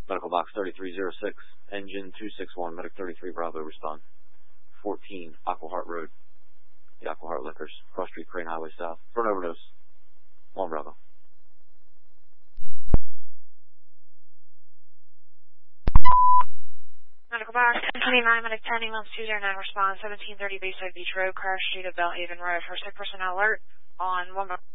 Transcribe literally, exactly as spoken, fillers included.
Medical box thirty-three oh six, engine two six one, medic thirty-three Bravo, respond. fourteen, Aquahart Road. The Aquahart Liquors, Cross Street, Crane Highway South. Front overdose. one Bravo. Medical box ten twenty-nine, medic ten, ambulance two oh nine, respond seventeen thirty Bayside Beach Road, Crash Street of Bellhaven Road. First aid personnel alert on one Bravo.